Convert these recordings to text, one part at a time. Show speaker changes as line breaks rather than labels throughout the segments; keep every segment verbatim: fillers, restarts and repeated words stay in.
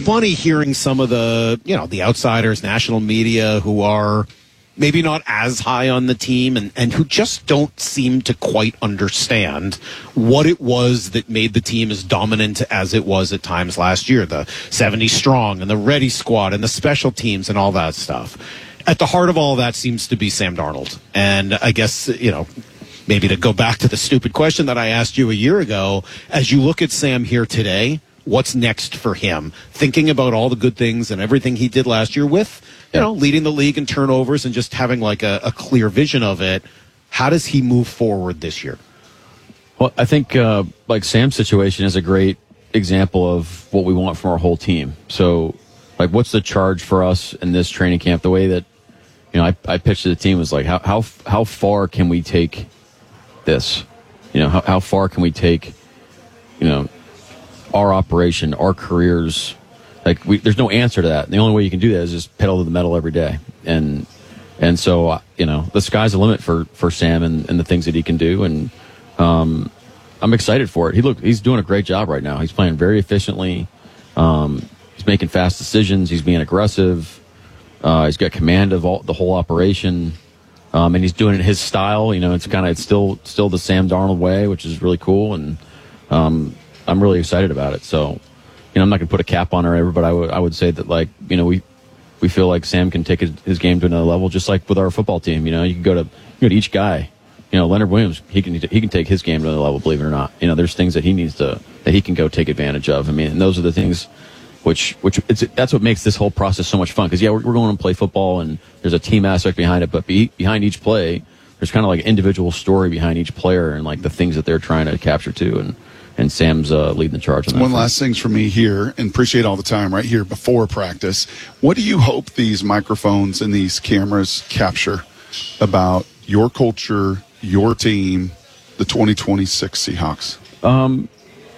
funny hearing some of the, you know, the outsiders, national media who are maybe not as high on the team and, and who just don't seem to quite understand what it was that made the team as dominant as it was at times last year. The seventy strong and the ready squad and the special teams and all that stuff. At the heart of all that seems to be Sam Darnold. And I guess, you know, maybe to go back to the stupid question that I asked you a year ago, as you look at Sam here today, what's next for him? Thinking about all the good things and everything he did last year with, you know, leading the league in turnovers and just having like a, a clear vision of it. How does he move forward this year?
Well, I think uh, like Sam's situation is a great example of what we want from our whole team. So, like, what's the charge for us in this training camp? The way that, you know, I, I pitched to the team was like, how how how far can we take this? You know, how how far can we take, you know, our operation, our careers? Like, we, there's no answer to that. And the only way you can do that is just pedal to the metal every day. And and so, uh, you know, the sky's the limit for, for Sam and, and the things that he can do. And um, I'm excited for it. He look, he's doing a great job right now. He's playing very efficiently. Um, he's making fast decisions. He's being aggressive. Uh, he's got command of all, the whole operation. Um, and he's doing it in his style. You know, it's kind of it's still still the Sam Darnold way, which is really cool. And um, I'm really excited about it. So, you know, I'm not going to put a cap on or whatever, but I would I would say that, like, you know, we we feel like Sam can take his, his game to another level, just like with our football team. You know, you can go to you go to each guy. You know, Leonard Williams, he can he can take his game to another level, believe it or not. You know, there's things that he needs to that he can go take advantage of. I mean, and those are the things which which it's that's what makes this whole process so much fun. Because yeah, we're, we're going to play football, and there's a team aspect behind it, but be, behind each play, there's kind of like an individual story behind each player and like the things that they're trying to capture too. And And Sam's uh, leading the charge on that.
One
front.
last thing for me here, and appreciate all the time right here before practice. What do you hope these microphones and these cameras capture about your culture, your team, the twenty twenty-six Seahawks?
Um,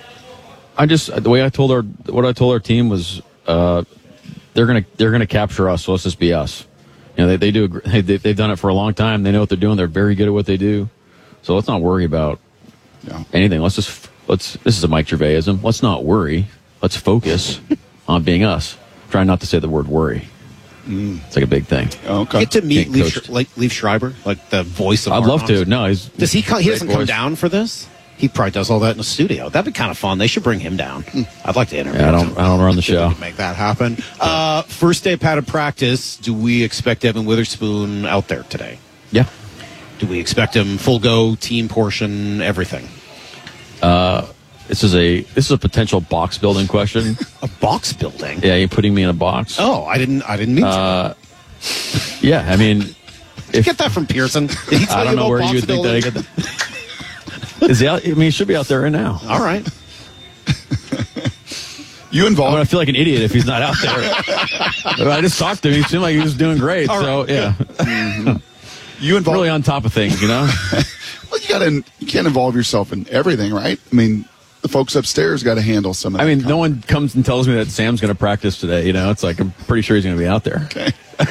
I just the way I told our what I told our team was uh, they're gonna they're gonna capture us. So let's just be us. You know, they they do they, they've done it for a long time. They know what they're doing. They're very good at what they do. So let's not worry about yeah. anything. Let's just. Let's. This is a Mike Gervaisism. Let's not worry. Let's focus on being us. Try not to say the word worry. Mm. It's like a big thing.
Okay.
Get to meet Leaf, Sh- like Leaf Schreiber, like the voice of.
I'd
Hard
love
Knocks.
to. No, he's.
Does he? Come, he doesn't
voice.
come down for this. He probably does all that in the studio. That'd be kind of fun. They should bring him down. I'd like to interview
yeah, I
him.
don't. I don't run the show.
Make that happen. Uh, first day of padded practice. Do we expect Evan Witherspoon out there today?
Yeah.
Do we expect him full go, team portion, everything?
Uh. This is a this is a potential box building question.
A box building?
Yeah, you're putting me in a box.
Oh, I didn't I didn't mean to.
Uh, yeah, I mean,
Did you get that from Pearson? Did he tell
I don't
you
know
about
where
box
you would
building?
think that I get that. Is he out? I mean, he should be out there right now.
All right.
You involved?
I'm gonna feel like an idiot if he's not out there. I just talked to him. He seemed like he was doing great. All so right. yeah, mm-hmm.
You involved?
Really on top of things, you know.
Well, you got to. You can't involve yourself in everything, right? I mean. The folks upstairs got to handle some of that.
I mean,
content.
no one comes and tells me that Sam's going to practice today. You know, it's like I'm pretty sure he's going to be out there.
Okay.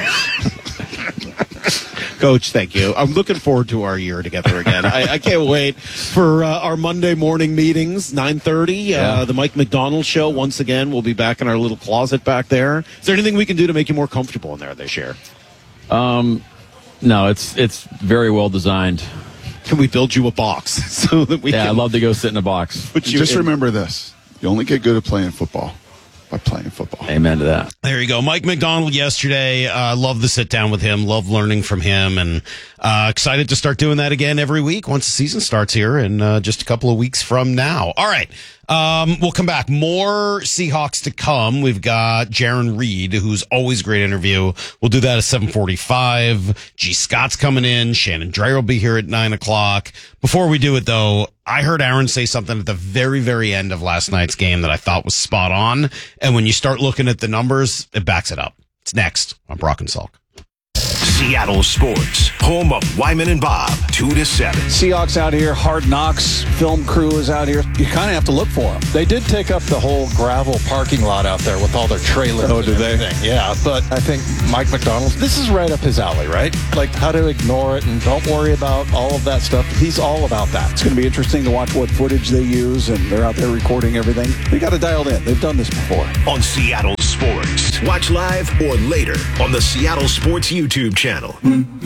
Coach, thank you. I'm looking forward to our year together again. I, I can't wait for uh, our Monday morning meetings, nine thirty, yeah. uh, the Mike McDonald Show. Once again, we'll be back in our little closet back there. Is there anything we can do to make you more comfortable in there this year?
Um, no, it's it's very well designed.
Can we build you a box so that we
yeah,
can...
I'd love to go sit in a box.
But just in. remember this. You only get good at playing football by playing football.
Amen to that.
There you go. Mike McDonald yesterday. Uh, love the sit down with him. Love learning from him. And uh, excited to start doing that again every week once the season starts here in uh, just a couple of weeks from now. All right. Um, we'll come back. More Seahawks to come. We've got Jaron Reed, who's always a great interview. We'll do that at seven forty-five. G. Scott's coming in. Shannon Dreyer will be here at nine o'clock. Before we do it, though, I heard Aaron say something at the very, very end of last night's game that I thought was spot on. And when you start looking at the numbers, it backs it up. It's next on Brock and Salk.
Seattle Sports, home of Wyman and Bob, two to seven.
Seahawks out here, Hard Knocks, film crew is out here. You kind of have to look for them. They did take up the whole gravel parking lot out there with all their trailers.
Oh, did they?
Yeah, but I think Mike McDonald, this is right up his alley, right? Like how to ignore it and don't worry about all of that stuff. He's all about that.
It's going to be interesting to watch what footage they use, and they're out there recording everything. They got it dialed in. They've done this before.
On Seattle Sports. Sports. Watch live or later on the Seattle Sports YouTube channel.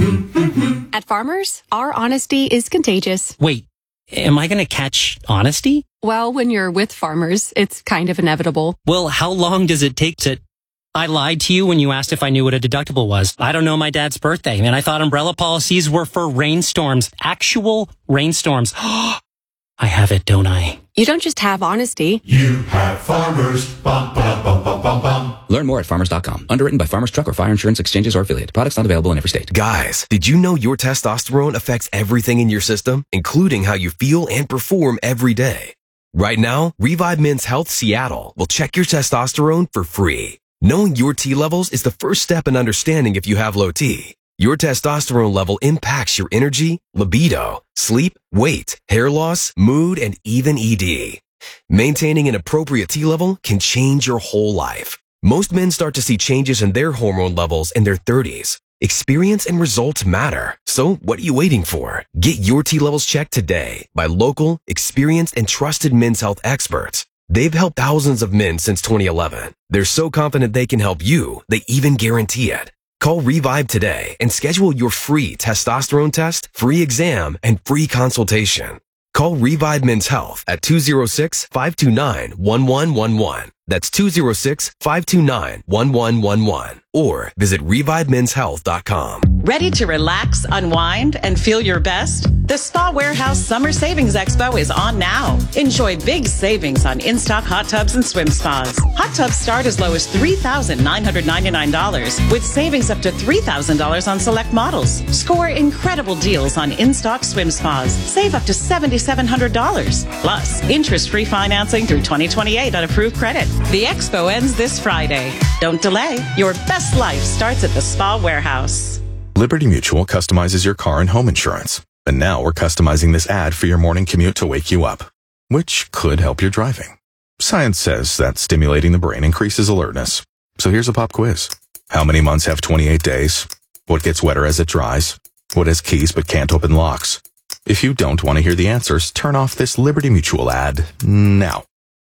At Farmers, our honesty is contagious.
Wait, am I going to catch honesty?
Well, when you're with Farmers, it's kind of inevitable.
Well, how long does it take to... I lied to you when you asked if I knew what a deductible was. I don't know my dad's birthday, and I thought umbrella policies were for rainstorms. Actual rainstorms. I have it, don't I?
You don't just have honesty.
You have Farmers. Bum, bum, bum, bum, bum, bum.
Learn more at farmers dot com. Underwritten by Farmers Truck or Fire Insurance Exchanges or Affiliate. Products not available in every state.
Guys, did you know your testosterone affects everything in your system, including how you feel and perform every day? Right now, Revive Men's Health Seattle will check your testosterone for free. Knowing your T levels is the first step in understanding if you have low T. Your testosterone level impacts your energy, libido, sleep, weight, hair loss, mood, and even E D. Maintaining an appropriate T level can change your whole life. Most men start to see changes in their hormone levels in their thirties. Experience and results matter. So what are you waiting for? Get your T levels checked today by local, experienced, and trusted men's health experts. They've helped thousands of men since twenty eleven. They're so confident they can help you, they even guarantee it. Call Revive today and schedule your free testosterone test, free exam, and free consultation. Call Revive Men's Health at two oh six, five two nine, one one one one. That's two oh six, five two nine, one one one one. Or visit revive men's health dot com.
Ready to relax, unwind, and feel your best? The Spa Warehouse Summer Savings Expo is on now. Enjoy big savings on in-stock hot tubs and swim spas. Hot tubs start as low as three thousand nine hundred ninety-nine dollars, with savings up to three thousand dollars on select models. Score incredible deals on in-stock swim spas. Save up to seven thousand seven hundred dollars. Plus, interest-free financing through twenty twenty-eight on approved credit. The expo ends this Friday. Don't delay. Your best life starts at the Spa Warehouse.
Liberty Mutual customizes your car and home insurance. And now we're customizing this ad for your morning commute to wake you up, which could help your driving. Science says that stimulating the brain increases alertness. So here's a pop quiz. How many months have twenty-eight days? What gets wetter as it dries? What has keys but can't open locks? If you don't want to hear the answers, turn off this Liberty Mutual ad now.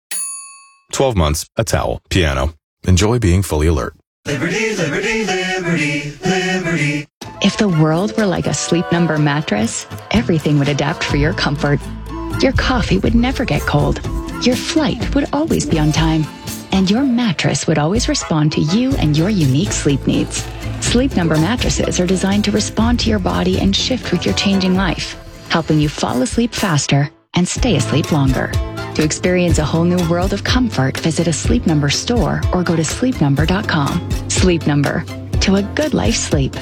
twelve months, a towel, piano. Enjoy being fully alert.
Liberty, liberty, liberty, liberty.
If the world were like a Sleep Number mattress, everything would adapt for your comfort. Your coffee would never get cold. Your flight would always be on time. And your mattress would always respond to you and your unique sleep needs. Sleep Number mattresses are designed to respond to your body and shift with your changing life, helping you fall asleep faster and stay asleep longer. To experience a whole new world of comfort, visit a Sleep Number store or go to sleep number dot com. Sleep Number. To a good life sleep.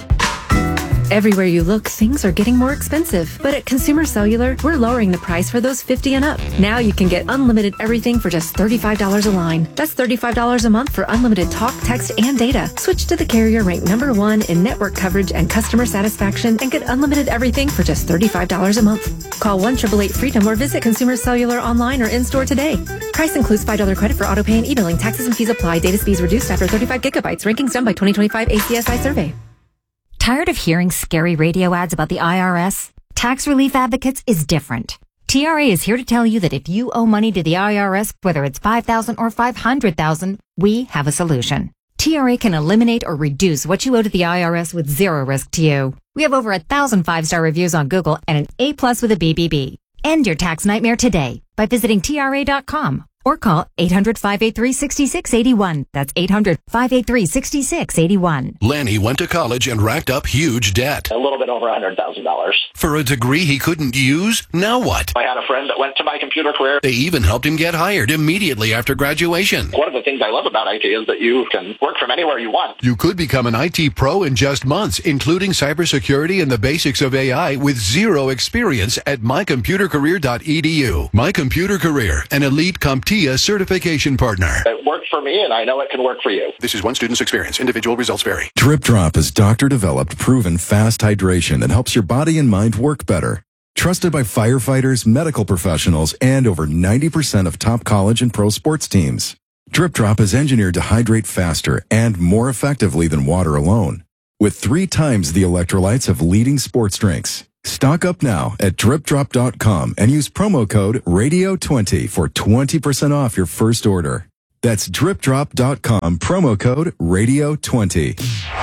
Everywhere you look, things are getting more expensive. But at Consumer Cellular, we're lowering the price for those fifty and up. Now you can get unlimited everything for just thirty-five dollars a line. That's thirty-five dollars a month for unlimited talk, text, and data. Switch to the carrier ranked number one in network coverage and customer satisfaction and get unlimited everything for just thirty-five dollars a month. Call one eight eight eight freedom or visit Consumer Cellular online or in-store today. Price includes five dollars credit for auto pay and e-billing. Taxes and fees apply. Data speeds reduced after thirty-five gigabytes. Rankings done by twenty twenty-five A C S I survey.
Tired of hearing scary radio ads about the I R S? Tax Relief Advocates is different. T R A is here to tell you that if you owe money to the I R S, whether it's five thousand dollars or five hundred thousand dollars, we have a solution. T R A can eliminate or reduce what you owe to the I R S with zero risk to you. We have over a thousand five-star reviews on Google and an A plus with a B B B. End your tax nightmare today by visiting T R A dot com. Or call eight hundred, five eight three, six six eight one. That's eight hundred, five eight three, six six eight one.
Lanny went to college and racked up huge debt.
A little bit over one hundred thousand dollars.
For a degree he couldn't use? Now what?
I had a friend that went to My Computer Career.
They even helped him get hired immediately after graduation.
One of the things I love about I T is that you can work from anywhere you want.
You could become an I T pro in just months, including cybersecurity and the basics of A I with zero experience at my computer career dot e d u. My Computer Career, an elite CompTIA certification partner.
It worked for me, and I know it can work for you.
This is one student's experience. Individual results vary.
Drip Drop is doctor-developed, proven fast hydration that helps your body and mind work better. Trusted by firefighters, medical professionals, and over ninety percent of top college and pro sports teams. Drip Drop is engineered to hydrate faster and more effectively than water alone, with three times the electrolytes of leading sports drinks. Stock up now at drip drop dot com and use promo code radio twenty for twenty percent off your first order. That's drip drop dot com, promo code radio twenty.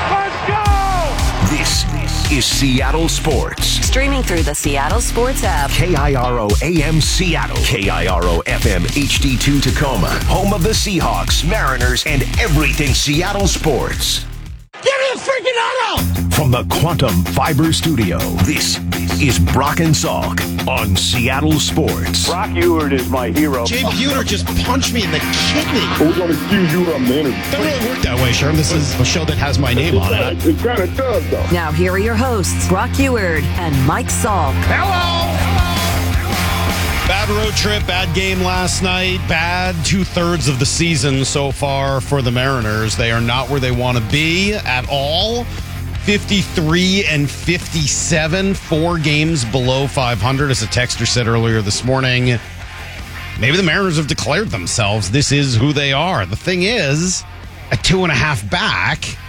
This is Seattle Sports.
Streaming through the Seattle Sports app.
K I R O A M Seattle. K I R O F M H D two Tacoma. Home of the Seahawks, Mariners, and everything Seattle sports.
Give me the freaking auto!
From the Quantum Fiber Studio, this is Brock and Salk on Seattle Sports.
Brock Ewert is my hero.
Jay Buhner just punched me in the kidney.
We're going to accuse you of manager.
Doesn't really work that way, Sherm. This is a show that has my name on it.
It kind of does, though.
Now here are your hosts, Brock Ewert and Mike Salk.
Hello! Bad road trip, bad game last night, bad two-thirds of the season so far for the Mariners. They are not where they want to be at all. fifty-three and fifty-seven, four games below five hundred, as a texter said earlier this morning. Maybe the Mariners have declared themselves. This is who they are. The thing is, at two and a half back,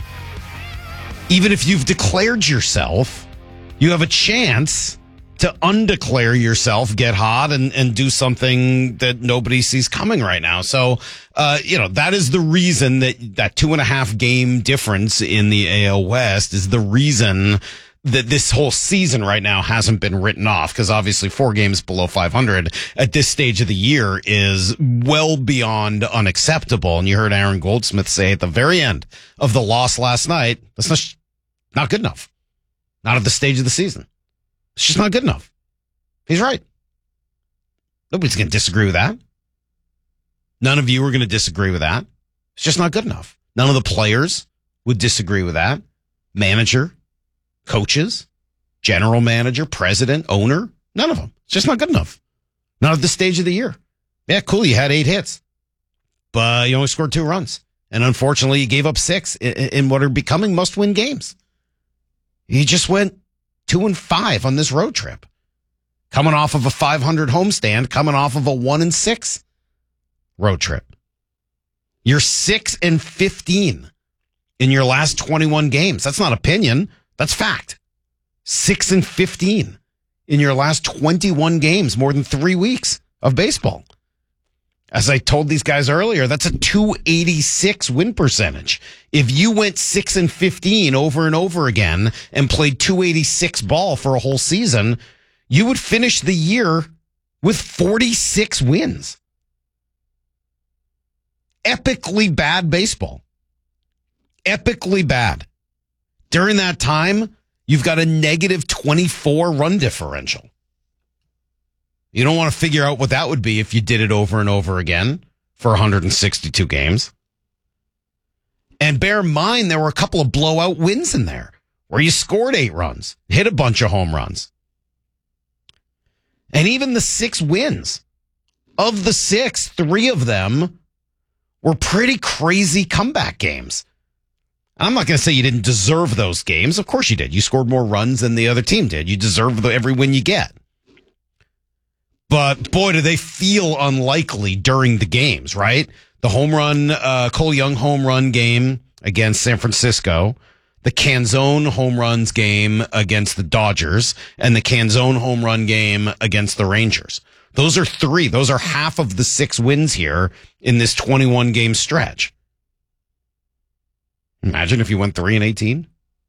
even if you've declared yourself, you have a chance to undeclare yourself, get hot, and, and do something that nobody sees coming right now. So, uh, you know, that is the reason that that two and a half game difference in the A L West is the reason that this whole season right now hasn't been written off, because obviously four games below five hundred at this stage of the year is well beyond unacceptable. And you heard Aaron Goldsmith say at the very end of the loss last night, that's not, not good enough. Not at the stage of the season. It's just not good enough. He's right. Nobody's going to disagree with that. None of you are going to disagree with that. It's just not good enough. None of the players would disagree with that. Manager, coaches, general manager, president, owner, none of them. It's just not good enough. Not at this stage of the year. Yeah, cool. You had eight hits, but you only scored two runs. And unfortunately, you gave up six in, in what are becoming must-win games. You just went two and five on this road trip, coming off of a five hundred homestand, coming off of a one and six road trip. You're six and fifteen in your last twenty-one games. That's not opinion. That's fact. Six and fifteen in your last twenty-one games, more than three weeks of baseball. As I told these guys earlier, that's a two eighty-six win percentage. If you went six and fifteen over and over again and played two eighty-six ball for a whole season, you would finish the year with forty-six wins. Epically bad baseball. Epically bad. During that time, you've got a negative twenty-four run differential. You don't want to figure out what that would be if you did it over and over again for one hundred sixty-two games. And bear in mind, there were a couple of blowout wins in there where you scored eight runs, hit a bunch of home runs. And even the six wins, of the six, three of them were pretty crazy comeback games. I'm not going to say you didn't deserve those games. Of course you did. You scored more runs than the other team did. You deserve the, every win you get. But boy, do they feel unlikely during the games, right? The home run, uh, Cole Young home run game against San Francisco, the Canzone home runs game against the Dodgers, and the Canzone home run game against the Rangers. Those are three. Those are half of the six wins here in this twenty-one game stretch. Imagine if you went three and eighteen.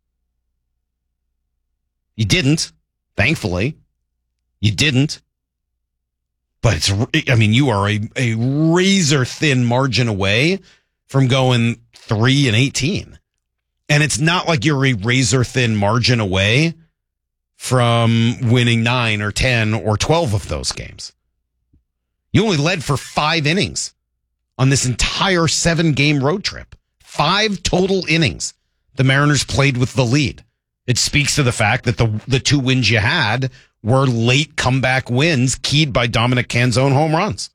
You didn't, thankfully. You didn't. But it's, I mean, you are a, a razor thin margin away from going three and eighteen. And it's not like you're a razor thin margin away from winning nine or ten or twelve of those games. You only led for five innings on this entire seven game road trip. Five total innings the Mariners played with the lead. It speaks to the fact that the, the two wins you had were late comeback wins keyed by Dominic Canzone home runs.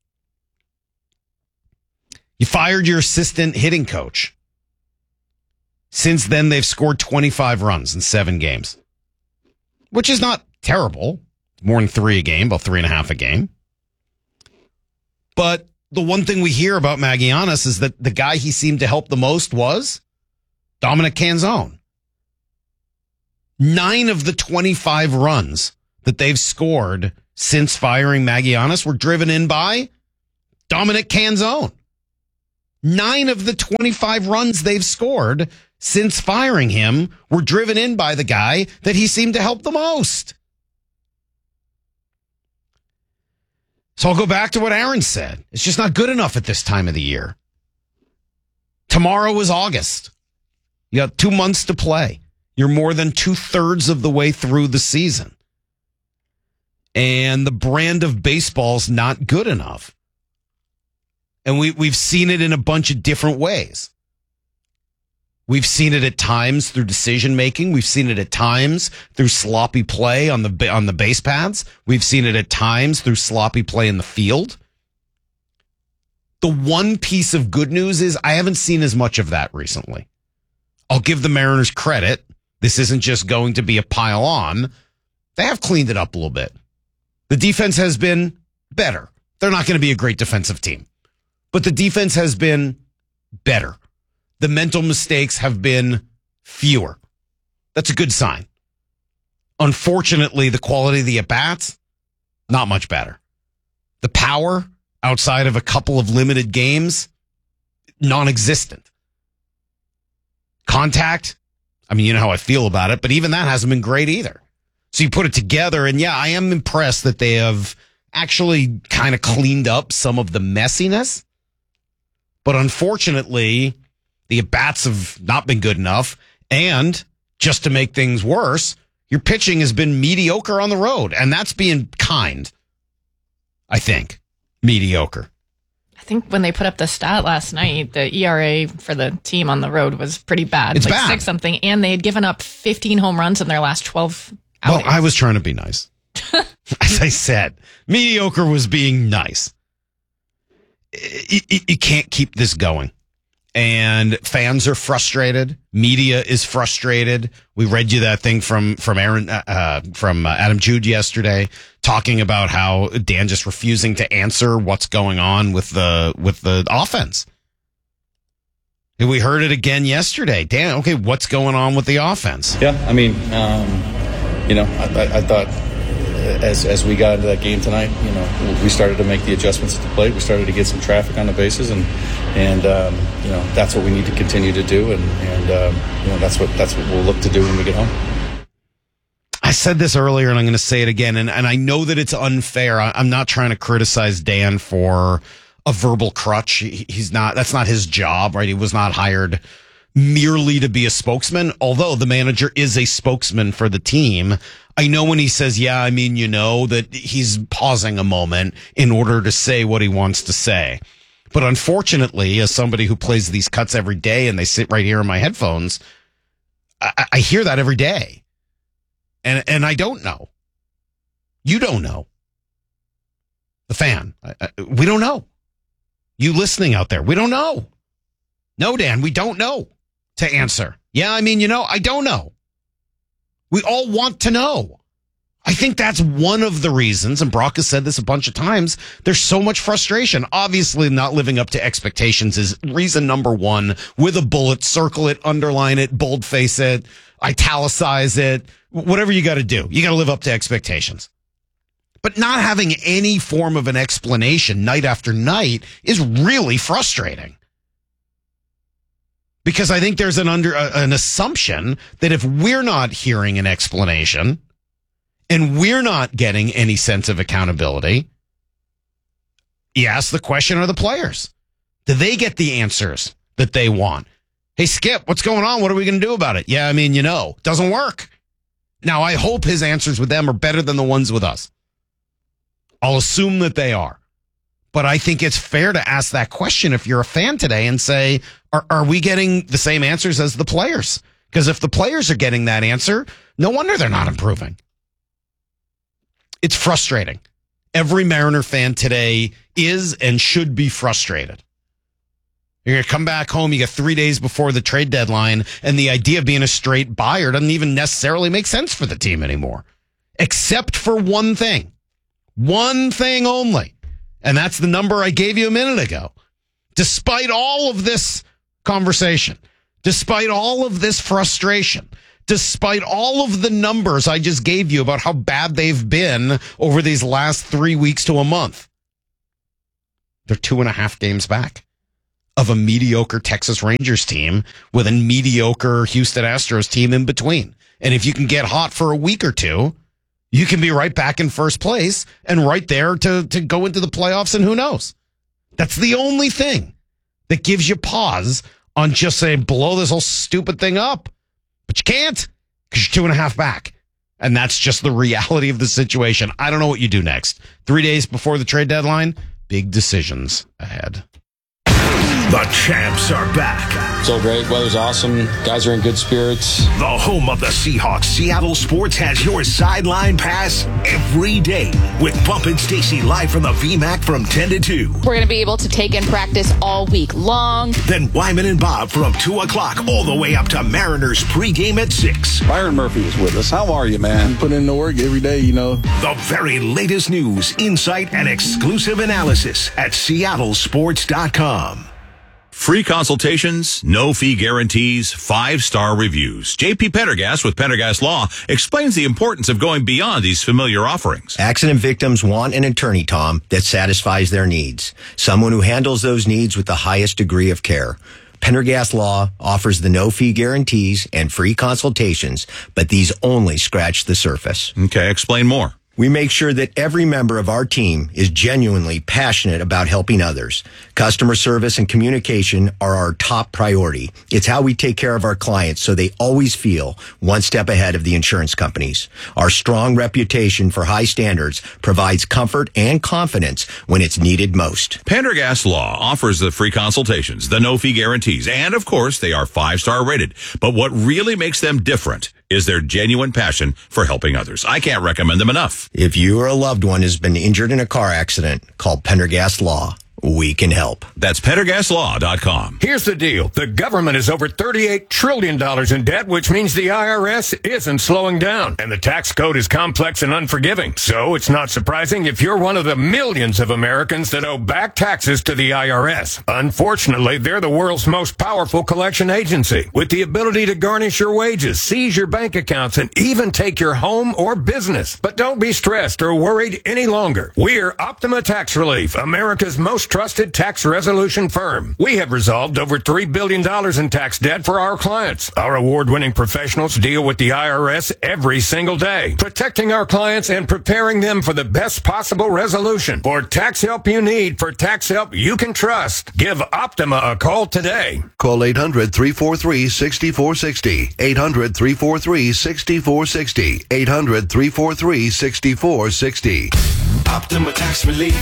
You fired your assistant hitting coach. Since then, they've scored twenty-five runs in seven games, which is not terrible. More than three a game, about three and a half a game. But the one thing we hear about Magianis is that the guy he seemed to help the most was Dominic Canzone. Nine of the twenty-five runs that they've scored since firing Magianis were driven in by Dominic Canzone. Nine of the twenty-five runs they've scored since firing him were driven in by the guy that he seemed to help the most. So I'll go back to what Aaron said. It's just not good enough at this time of the year. Tomorrow is August. You got two months to play. You're more than two-thirds of the way through the season. And the brand of baseball's not good enough. And we, we've seen it in a bunch of different ways. We've seen it at times through decision-making. We've seen it at times through sloppy play on the on the base paths. We've seen it at times through sloppy play in the field. The one piece of good news is I haven't seen as much of that recently. I'll give the Mariners credit. This isn't just going to be a pile on. They have cleaned it up a little bit. The defense has been better. They're not going to be a great defensive team, but the defense has been better. The mental mistakes have been fewer. That's a good sign. Unfortunately, the quality of the at-bats, not much better. The power, outside of a couple of limited games, non-existent. Contact, I mean, you know how I feel about it, but even that hasn't been great either. So you put it together, and yeah, I am impressed that they have actually kind of cleaned up some of the messiness. But unfortunately, the at-bats have not been good enough. And just to make things worse, your pitching has been mediocre on the road. And that's being kind, I think. Mediocre.
I think when they put up the stat last night, the E R A for the team on the road was pretty bad.
It's
like
bad.
Six something. And they had given up fifteen home runs in their last twelve outings.
Well, I was trying to be nice. As I said, mediocre was being nice. You, you, you can't keep this going. And fans are frustrated. Media is frustrated. We read you that thing from from Aaron uh, from uh, Adam Jude yesterday, talking about how Dan just refusing to answer what's going on with the with the offense. And we heard it again yesterday. Dan, okay, what's going on with the offense?
Yeah, I mean, um, you know, I, I, I thought as as we got into that game tonight, you know, we started to make the adjustments at the plate. We started to get some traffic on the bases, and and um, you know, that's what we need to continue to do, and and um, you know, that's what that's what we'll look to do when we get home.
I said this earlier, and I'm going to say it again, and and I know that it's unfair. I, I'm not trying to criticize Dan for a verbal crutch. He, he's not. That's not his job, right? He was not hired merely to be a spokesman, although the manager is a spokesman for the team. I know when he says, yeah, I mean, you know, that he's pausing a moment in order to say what he wants to say. But unfortunately, as somebody who plays these cuts every day and they sit right here in my headphones, I, I hear that every day. And, and I don't know. You don't know. The fan. I, I, we don't know. You listening out there, we don't know. No, Dan, we don't know to answer. Yeah, I mean, you know, I don't know. We all want to know. I think that's one of the reasons, and Brock has said this a bunch of times, there's so much frustration. Obviously, not living up to expectations is reason number one. With a bullet, circle it, underline it, boldface it, italicize it, whatever you got to do. You got to live up to expectations. But not having any form of an explanation night after night is really frustrating. Because I think there's an under uh, an assumption that if we're not hearing an explanation and we're not getting any sense of accountability, you ask the question of the players. Do they get the answers that they want? Hey, Skip, what's going on? What are we going to do about it? Yeah, I mean, you know, doesn't work. Now, I hope his answers with them are better than the ones with us. I'll assume that they are. But I think it's fair to ask that question if you're a fan today and say, are, are we getting the same answers as the players? Because if the players are getting that answer, no wonder they're not improving. It's frustrating. Every Mariner fan today is and should be frustrated. You're going to come back home, you get three days before the trade deadline, and the idea of being a straight buyer doesn't even necessarily make sense for the team anymore. Except for one thing. One thing only. And that's the number I gave you a minute ago. Despite all of this conversation, despite all of this frustration, despite all of the numbers I just gave you about how bad they've been over these last three weeks to a month, they're two and a half games back. of a mediocre Texas Rangers team with a mediocre Houston Astros team in between. And if you can get hot for a week or two, you can be right back in first place and right there to, to go into the playoffs, and who knows? That's the only thing that gives you pause on just saying, blow this whole stupid thing up. But you can't, because you're two and a half back. And that's just the reality of the situation. I don't know what you do next. Three days before the trade deadline, big decisions ahead.
The champs are back.
So great. Weather's awesome. Guys are in good spirits.
The home of the Seahawks, Seattle Sports, has your sideline pass every day with Bump and Stacy live from the V MAC from ten to two.
We're going to be able to take in practice all week long.
Then Wyman and Bob from two o'clock all the way up to Mariners pregame at six.
Byron Murphy is with us. How are you, man? Putting in the work every day, you know.
The very latest news, insight, and exclusive analysis at seattle sports dot com.
Free consultations, no fee guarantees, five-star reviews. J P Pendergast with Pendergast Law explains the importance of going beyond these familiar offerings.
Accident victims want an attorney, Tom, that satisfies their needs. Someone who handles those needs with the highest degree of care. Pendergast Law offers the no-fee guarantees and free consultations, but these only scratch the surface.
Okay, explain more.
We make sure that every member of our team is genuinely passionate about helping others. Customer service and communication are our top priority. It's how we take care of our clients so they always feel one step ahead of the insurance companies. Our strong reputation for high standards provides comfort and confidence when it's needed most.
Pendergast Law offers the free consultations, the no-fee guarantees, and, of course, they are five-star rated. But what really makes them different is their genuine passion for helping others. I can't recommend them enough.
If you or a loved one has been injured in a car accident, call Pendergast Law. We can help.
That's pendergast law dot com.
Here's the deal. The government is over thirty-eight trillion dollars in debt, which means the I R S isn't slowing down. And the tax code is complex and unforgiving. So it's not surprising if you're one of the millions of Americans that owe back taxes to the I R S. Unfortunately, they're the world's most powerful collection agency, with the ability to garnish your wages, seize your bank accounts, and even take your home or business. But don't be stressed or worried any longer. We're Optima Tax Relief, America's most trusted tax resolution firm. We have resolved over three billion dollars in tax debt for our clients. Our award-winning professionals deal with the I R S every single day, protecting our clients and preparing them for the best possible resolution. For tax help you need, for tax help you can trust, give Optima a call today.
Call eight hundred, three four three, six four six zero. eight hundred, three four three, six four six zero. eight hundred, three four three, six four six zero.
Optima Tax Relief.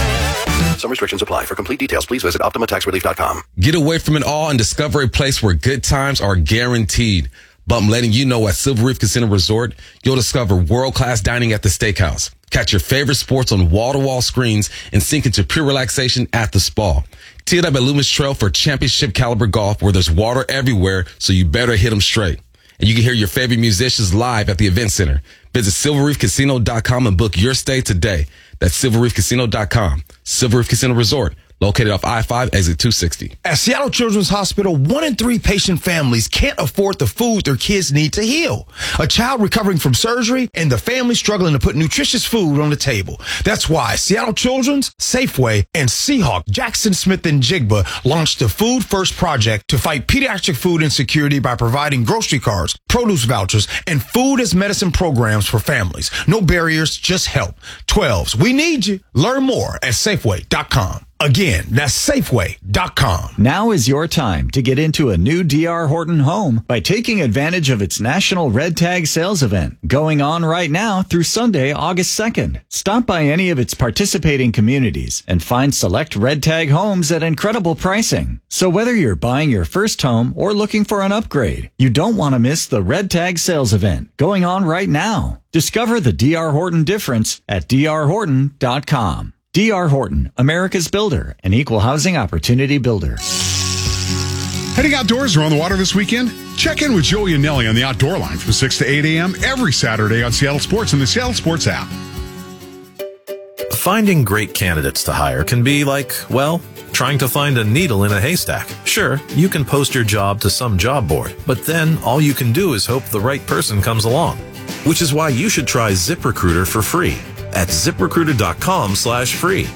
Some restrictions apply. For complete details, please visit optima tax relief dot com.
Get away from it all and discover a place where good times are guaranteed. But I'm letting you know at Silver Reef Casino Resort, you'll discover world-class dining at the steakhouse. Catch your favorite sports on wall-to-wall screens and sink into pure relaxation at the spa. Tee it up at Loomis Trail for championship caliber golf where there's water everywhere, so you better hit them straight. And you can hear your favorite musicians live at the event center. Visit silver reef casino dot com and book your stay today. That's silver reef casino dot com. Silver Reef Casino Resort, located off I five, exit two sixty.
At Seattle Children's Hospital, one in three patient families can't afford the food their kids need to heal. A child recovering from surgery and the family struggling to put nutritious food on the table. That's why Seattle Children's, Safeway, and Seahawk, Jackson Smith and Jigba launched the Food First Project to fight pediatric food insecurity by providing grocery cards, produce vouchers, and food as medicine programs for families. No barriers, just help. twelves, we need you. Learn more at Safeway dot com. Again, that's Safeway dot com.
Now is your time to get into a new D R Horton home by taking advantage of its National Red Tag Sales Event going on right now through Sunday, August second. Stop by any of its participating communities and find select Red Tag homes at incredible pricing. So whether you're buying your first home or looking for an upgrade, you don't want to miss the Red Tag Sales Event going on right now. Discover the D R Horton difference at D R Horton dot com. D R Horton, America's builder, an equal housing opportunity builder.
Heading outdoors or on the water this weekend? Check in with Joey and Nelly on the Outdoor Line from six to eight a.m. every Saturday on Seattle Sports and the Seattle Sports app.
Finding great candidates to hire can be like, well, trying to find a needle in a haystack. Sure, you can post your job to some job board, but then all you can do is hope the right person comes along. Which is why you should try ZipRecruiter for free at zip recruiter dot com slash free.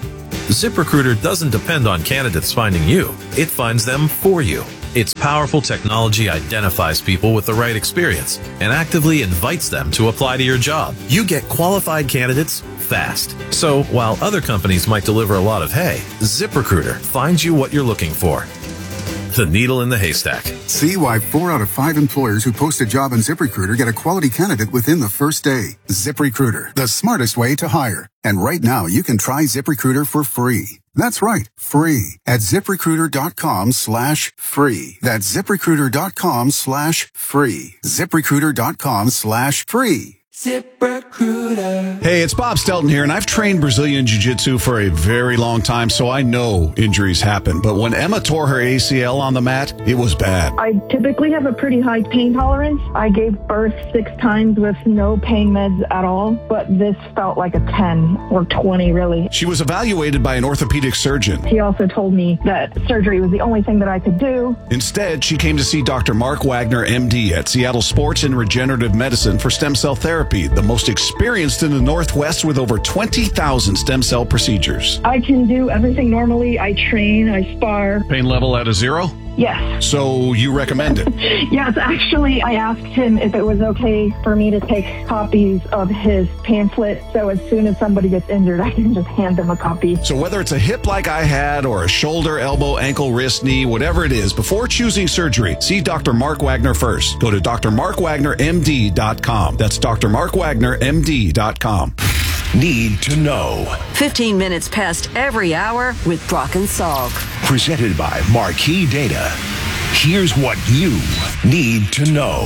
ZipRecruiter doesn't depend on candidates finding you. It finds them for you. Its powerful technology identifies people with the right experience and actively invites them to apply to your job. You get qualified candidates fast. So while other companies might deliver a lot of hay, ZipRecruiter finds you what you're looking for. The needle in the haystack.
See why four out of five employers who post a job on ZipRecruiter get a quality candidate within the first day. ZipRecruiter, the smartest way to hire. And right now, you can try ZipRecruiter for free. That's right, free at ZipRecruiter.com slash free. That's ZipRecruiter.com slash free. ZipRecruiter.com slash free.
ZipRecruiter. Hey, it's Bob Stelton here, and I've trained Brazilian Jiu-Jitsu for a very long time, so I know injuries happen. But when Emma tore her A C L on the mat, it was bad.
I typically have a pretty high pain tolerance. I gave birth six times with no pain meds at all, but this felt like a ten or twenty, really.
She was evaluated by an orthopedic surgeon.
He also told me that surgery was the only thing that I could do.
Instead, she came to see Doctor Mark Wagner, M D, at Seattle Sports and Regenerative Medicine for stem cell therapy. The most experienced in the Northwest with over twenty thousand stem cell procedures.
I can do everything normally. I train, I spar.
Pain level at a zero?
Yes.
So you recommend it?
Yes, actually, I asked him if it was okay for me to take copies of his pamphlet, so as soon as somebody gets injured, I can just hand them a copy.
So whether it's a hip like I had or a shoulder, elbow, ankle, wrist, knee, whatever it is, before choosing surgery, see Doctor Mark Wagner first. Go to D R Mark Wagner M D dot com. That's D R Mark Wagner M D dot com.
Need to know.
fifteen minutes past every hour with Brock and Salk.
Presented by Marquee Data. Here's what you need to know.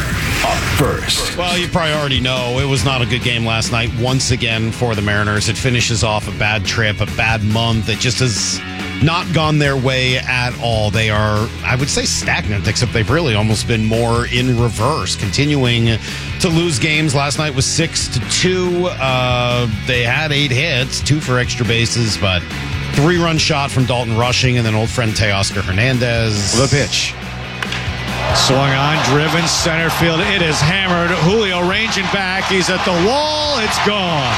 Up first.
Well, you probably already know it was not a good game last night once again for the Mariners. It finishes off a bad trip, a bad month. It just has not gone their way at all. They are, I would say, stagnant, except they've really almost been more in reverse, continuing to lose games. Last night was six to two. Uh, they had eight hits, two for extra bases, but three-run shot from Dalton Rushing, and then old friend Teoscar Hernandez.
The pitch. Swung on, driven, center field. It is hammered. Julio ranging back. He's at the wall. It's gone.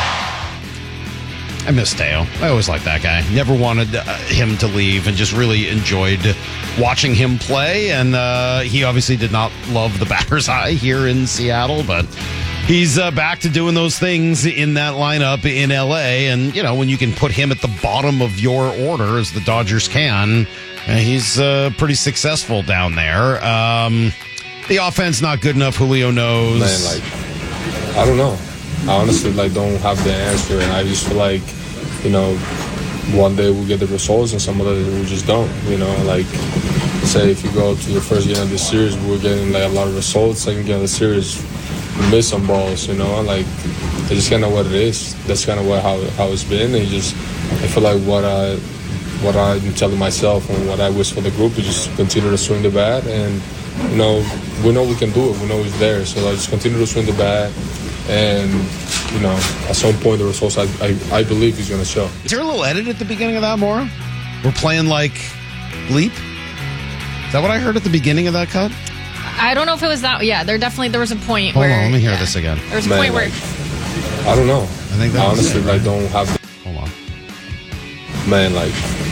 I miss Teo. I always liked that guy. Never wanted uh, him to leave, and just really enjoyed watching him play. And uh, he obviously did not love the batter's eye here in Seattle, but he's uh, back to doing those things in that lineup in L A. And, you know, when you can put him at the bottom of your order, as the Dodgers can, uh, he's uh, pretty successful down there. Um, the offense not good enough. Julio knows.
Man, like, I don't know. I honestly, like, don't have the answer. And I just feel like, you know, one day we'll get the results and some other days we just don't, you know. Like, say if you go to the first game of the series, we're getting, like, a lot of results. Second game of the series, we miss some balls, you know. Like, it's just kind of what it is. That's kind of what how, how it's been. And just, I feel like what, I, what I'm telling myself and what I wish for the group is just continue to swing the bat. And, you know, we know we can do it. We know it's there. So I just continue to swing the bat. And, you know, at some point the results, I, I, I believe, is going to show.
Is there a little edit at the beginning of that, Maura? We're playing like Bleep? Is that what I heard at the beginning of that cut?
I don't know if it was that. Yeah, there definitely, there was a point
Hold
where.
on, let me hear
yeah,
this again.
There was a
Man,
point where.
Like, I don't know.
I think that
I
was
honestly,
it,
like,
right?
don't have.
Hold on.
Man, like,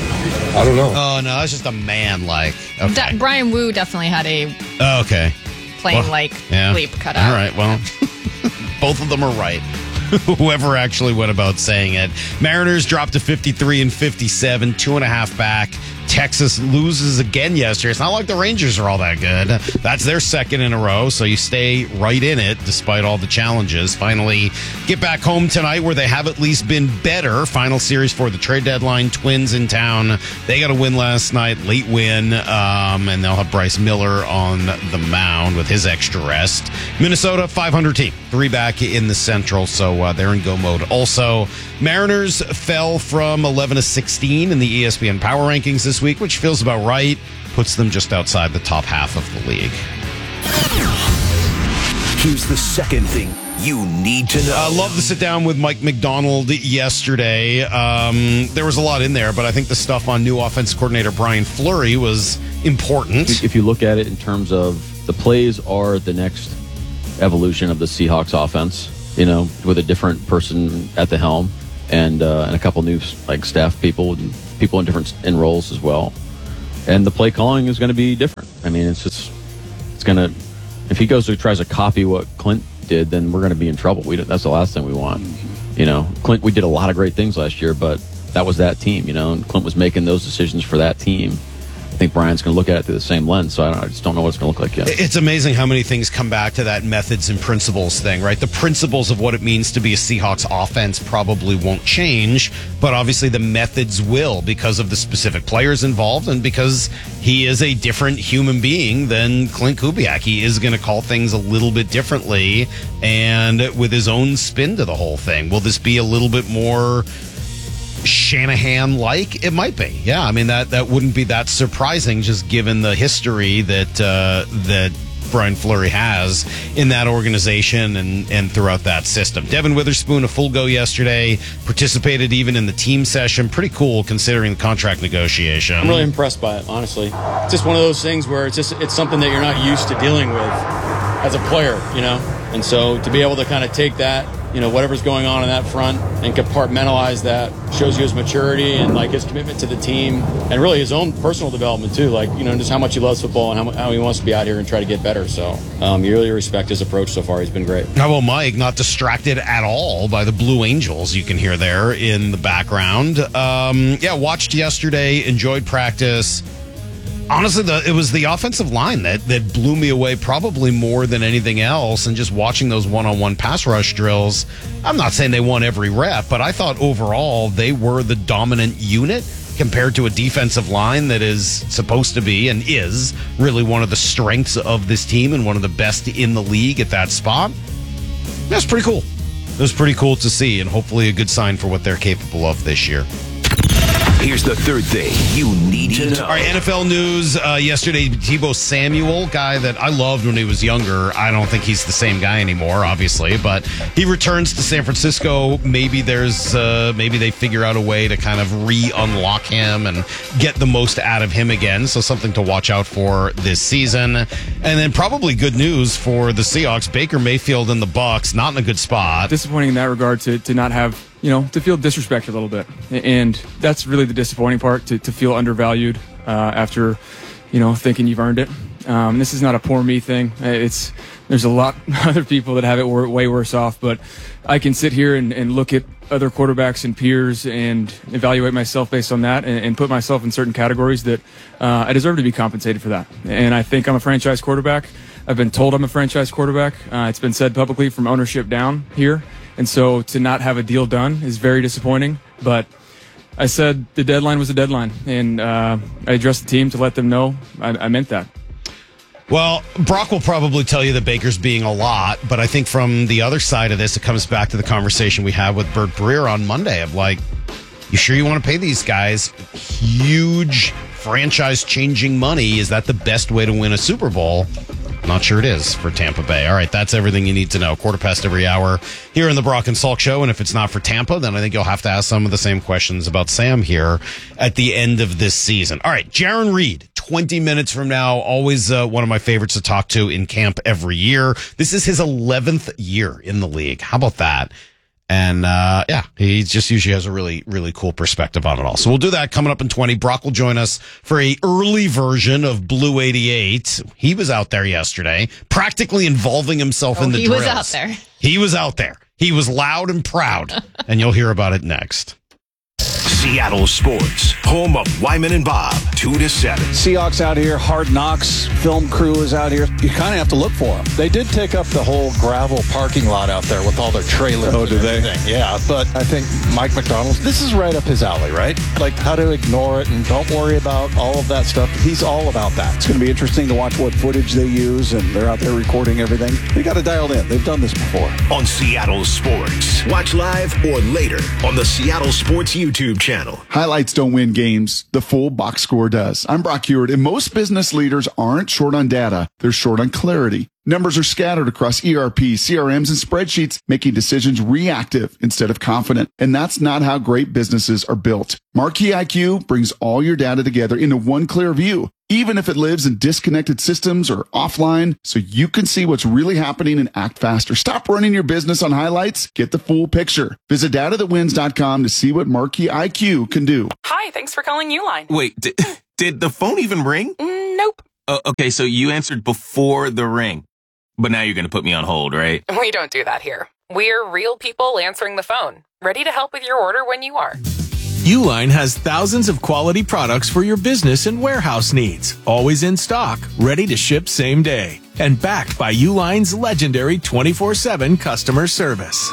I don't know.
Oh, no, that's just a man like. Okay.
Da- Brian Wu definitely had a
Oh, okay.
playing
Well,
like
yeah.
Bleep cut out.
All right, well, both of them are right. Whoever actually went about saying it. Mariners dropped to fifty-three and fifty-seven, two and a half back. Texas loses again yesterday. It's not like the Rangers are all that good. That's their second in a row, so you stay right in it despite all the challenges. Finally, get back home tonight where they have at least been better. Final series for the trade deadline. Twins in town. They got a win last night, late win, um, and they'll have Bryce Miller on the mound with his extra rest. Minnesota, five hundred team. Three back in the Central, so uh, they're in go mode. Also, Mariners fell from eleven to sixteen in the E S P N Power Rankings this week, which feels about right. Puts them just outside the top half of the league.
Here's the second thing you need to know.
I uh, love to sit down with Mike McDonald yesterday. Um, there was a lot in there, but I think the stuff on new offense coordinator Brian Fleury was important.
If you look at it in terms of the plays are the next evolution of the Seahawks offense, you know, with a different person at the helm. and uh, and a couple new like staff people and people in different in roles as well. And the play calling is going to be different. I mean, it's just it's going to if he goes to tries to copy what Clint did, then we're going to be in trouble. We don't, that's the last thing we want. You know, Clint, we did a lot of great things last year, but that was that team. You know, and Clint was making those decisions for that team. I think Brian's going to look at it through the same lens, so I, don't, I just don't know what it's going to look like yet.
It's amazing how many things come back to that methods and principles thing, right? The principles of what it means to be a Seahawks offense probably won't change, but obviously the methods will because of the specific players involved and because he is a different human being than Clint Kubiak. He is going to call things a little bit differently and with his own spin to the whole thing. Will this be a little bit more Shanahan-like? It might be. Yeah, I mean, that, that wouldn't be that surprising just given the history that uh, that Brian Fleury has in that organization and, and throughout that system. Devin Witherspoon, a full go yesterday, participated even in the team session. Pretty cool considering the contract negotiation.
I'm really impressed by it, honestly. It's just one of those things where it's just it's something that you're not used to dealing with as a player, you know? And so to be able to kind of take that, you know, whatever's going on in that front and compartmentalize that shows you his maturity and like his commitment to the team and really his own personal development too. Like, you know, just how much he loves football and how, how he wants to be out here and try to get better. So um, you really respect his approach so far. He's been great.
How about Mike? Not distracted at all by the Blue Angels you can hear there in the background. Um, yeah, watched yesterday, enjoyed practice. Honestly, the, it was the offensive line that, that blew me away probably more than anything else. And just watching those one-on-one pass rush drills, I'm not saying they won every rep, but I thought overall they were the dominant unit compared to a defensive line that is supposed to be and is really one of the strengths of this team and one of the best in the league at that spot. That's pretty cool. It was pretty cool to see and hopefully a good sign for what they're capable of this year.
Here's the third thing you need to know.
All right, N F L news. Uh, yesterday, Deebo Samuel, guy that I loved when he was younger. I don't think he's the same guy anymore, obviously, but he returns to San Francisco. Maybe there's, uh, maybe they figure out a way to kind of re-unlock him and get the most out of him again. So something to watch out for this season. And then probably good news for the Seahawks. Baker Mayfield and the Bucks, not in a good spot.
Disappointing in that regard to to not have, you know, to feel disrespected a little bit. And that's really the disappointing part, to, to feel undervalued uh, after, you know, thinking you've earned it. Um, this is not a poor me thing. It's There's a lot of other people that have it way worse off, but I can sit here and, and look at other quarterbacks and peers and evaluate myself based on that and, and put myself in certain categories that uh, I deserve to be compensated for that. And I think I'm a franchise quarterback. I've been told I'm a franchise quarterback. Uh, it's been said publicly from ownership down here. And so to not have a deal done is very disappointing. But I said the deadline was a deadline, and uh, I addressed the team to let them know I, I meant that.
Well, Brock will probably tell you that Baker's being a lot, but I think from the other side of this, it comes back to the conversation we had with Bert Breer on Monday of like, you sure you want to pay these guys huge franchise-changing money? Is that the best way to win a Super Bowl? Not sure it is for Tampa Bay. All right, that's everything you need to know. Quarter past every hour here in the Brock and Salk Show. And if it's not for Tampa, then I think you'll have to ask some of the same questions about Sam here at the end of this season. All right, Jaron Reed, twenty minutes from now, always uh, one of my favorites to talk to in camp every year. This is his eleventh year in the league. How about that? And, uh, yeah, he just usually has a really, really cool perspective on it all. So we'll do that coming up in twenty. Brock will join us for a early version of Blue eighty-eight. He was out there yesterday, practically involving himself
oh,
in the
he
drills.
was out there.
He was out there. He was loud and proud. And you'll hear about it next.
Seattle Sports, home of Wyman and Bob, two to seven.
Seahawks out here, Hard Knocks, film crew is out here. You kind of have to look for them. They did take up the whole gravel parking lot out there with all their trailers. Oh, do they? Yeah, but I think Mike McDonald, this is right up his alley, right? Like how to ignore it and don't worry about all of that stuff. He's all about that. It's going to be interesting to watch what footage they use, and they're out there recording everything. They got it dialed in. They've done this before.
On Seattle Sports. Watch live or later on the Seattle Sports YouTube channel.
Highlights don't win games. The full box score does. I'm Brock Hewitt, and most business leaders aren't short on data. They're short on clarity. Numbers are scattered across E R Ps, C R Ms, and spreadsheets, making decisions reactive instead of confident. And that's not how great businesses are built. Marquee I Q brings all your data together into one clear view. even if it lives in disconnected systems or offline, so you can see what's really happening and act faster. Stop running your business on highlights. Get the full picture. Visit data that wins dot com to see what Marquee I Q can do.
Hi, thanks for calling Uline.
Wait, did, did the phone even ring?
Mm, nope.
Uh, okay, so you answered before the ring. But now you're going to put me on hold, right?
We don't do that here. We're real people answering the phone, ready to help with your order when you are.
Uline has thousands of quality products for your business and warehouse needs, always in stock, ready to ship same day, and backed by Uline's legendary twenty-four seven customer service.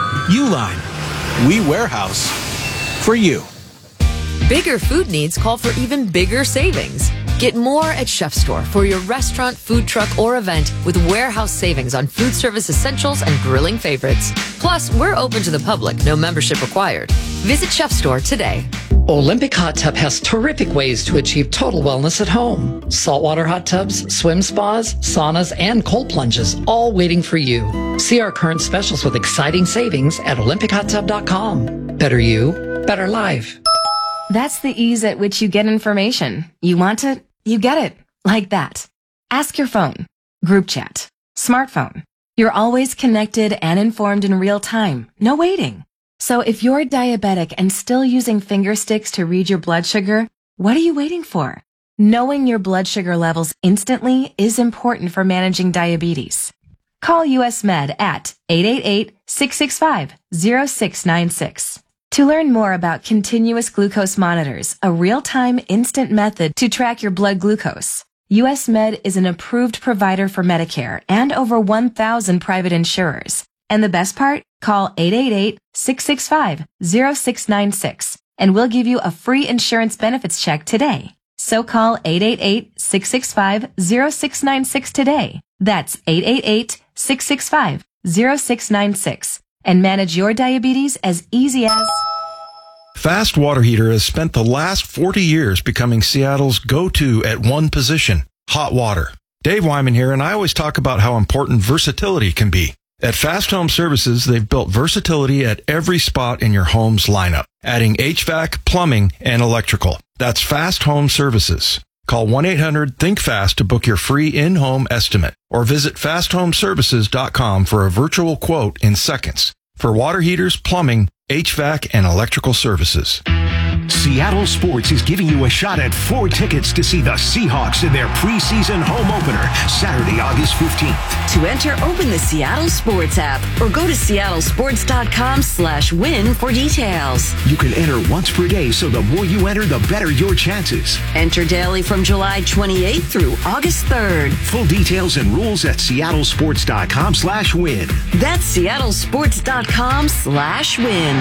Uline, we warehouse for you.
Bigger food needs call for even bigger savings. Get more at Chef Store for your restaurant, food truck, or event with warehouse savings on food service essentials and grilling favorites. Plus, we're open to the public, no membership required. Visit Chef Store today.
Olympic Hot Tub has terrific ways to achieve total wellness at home. Saltwater hot tubs, swim spas, saunas, and cold plunges, all waiting for you. See our current specials with exciting savings at olympic hot tub dot com. Better you, better life.
That's the ease at which you get information. You want it, you get it. Like that. Ask your phone. Group chat. Smartphone. You're always connected and informed in real time. No waiting. So if you're diabetic and still using finger sticks to read your blood sugar, what are you waiting for? Knowing your blood sugar levels instantly is important for managing diabetes. Call U S Med at eight eight eight, six six five, zero six nine six. To learn more about continuous glucose monitors, a real-time instant method to track your blood glucose, U S Med is an approved provider for Medicare and over one thousand private insurers. And the best part? Call eight eight eight, six six five, zero six nine six and we'll give you a free insurance benefits check today. So call eight eight eight, six six five, zero six nine six today. That's eight eight eight, six six five, zero six nine six and manage your diabetes as easy as...
Fast Water Heater has spent the last forty years becoming Seattle's go-to at one position, hot water. Dave Wyman here, and I always talk about how important versatility can be. At Fast Home Services, they've built versatility at every spot in your home's lineup, adding H V A C, plumbing, and electrical. That's Fast Home Services. Call one eight hundred think fast to book your free in-home estimate or visit fast home services dot com for a virtual quote in seconds for water heaters, plumbing, H V A C, and electrical services.
Seattle Sports is giving you a shot at four tickets to see the Seahawks in their preseason home opener, Saturday, August fifteenth.
To enter, open the Seattle Sports app or go to seattle sports dot com slash win for details.
You can enter once per day, so the more you enter, the better your chances.
Enter daily from July twenty-eighth through August third.
Full details and rules at seattle sports dot com slash win.
That's seattle sports dot com slash win.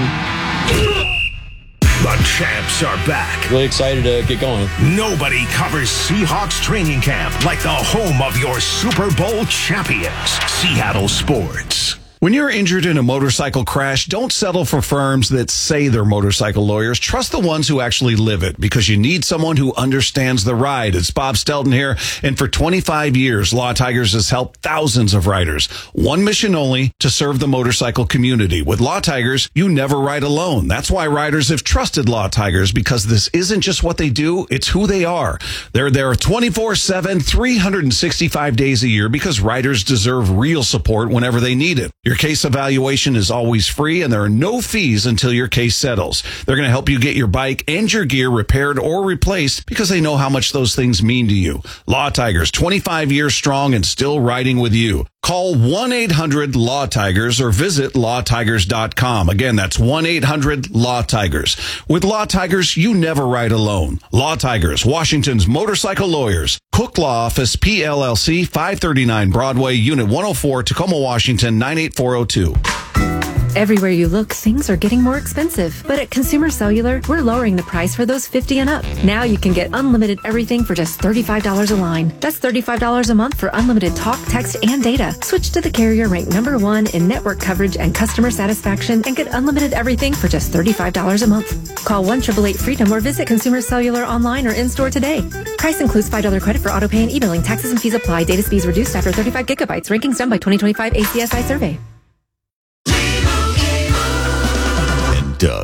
The champs are back.
Really excited to get going.
Nobody covers Seahawks training camp like the home of your Super Bowl champions, Seattle Sports.
When you're injured in a motorcycle crash, don't settle for firms that say they're motorcycle lawyers. Trust the ones who actually live it, because you need someone who understands the ride. It's Bob Stelton here, and for twenty-five years, Law Tigers has helped thousands of riders. One mission only, to serve the motorcycle community. With Law Tigers, you never ride alone. That's why riders have trusted Law Tigers, because this isn't just what they do, it's who they are. They're there twenty-four seven, three hundred sixty-five days a year, because riders deserve real support whenever they need it. Your case evaluation is always free, and there are no fees until your case settles. They're going to help you get your bike and your gear repaired or replaced, because they know how much those things mean to you. Law Tigers, twenty-five years strong and still riding with you. Call one eight hundred law tigers or visit law tigers dot com. Again, that's one eight hundred law tigers. With Law Tigers, you never ride alone. Law Tigers, Washington's motorcycle lawyers. Cook Law Office, P L L C, five thirty-nine Broadway, Unit one oh four, Tacoma, Washington, nine eight four oh two.
Everywhere you look, things are getting more expensive. But at Consumer Cellular, we're lowering the price for those fifty and up. Now you can get unlimited everything for just thirty-five dollars a line. That's thirty-five dollars a month for unlimited talk, text, and data. Switch to the carrier ranked number one in network coverage and customer satisfaction and get unlimited everything for just thirty-five dollars a month. Call one eight eight eight freedom or visit Consumer Cellular online or in-store today. Price includes five dollars credit for auto pay and e-billing. Taxes and fees apply. Data speeds reduced after thirty-five gigabytes. Rankings done by twenty twenty-five A C S I survey.
Doug.